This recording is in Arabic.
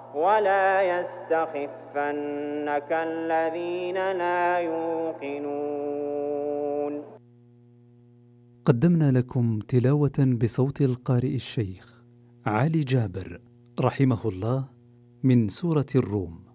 ولا يستخفنك الذين لا يوقنون. قدمنا لكم تلاوة بصوت القارئ الشيخ علي جابر رحمه الله من سورة الروم.